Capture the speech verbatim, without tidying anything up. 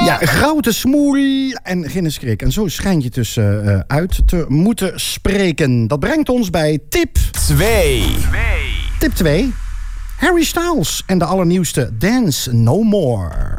Ja, grote smoel en geen schrik. En zo schijnt je tussen uh, uit te moeten spreken. Dat brengt ons bij tip twee. Tip twee. Harry Styles en de allernieuwste Dance No More.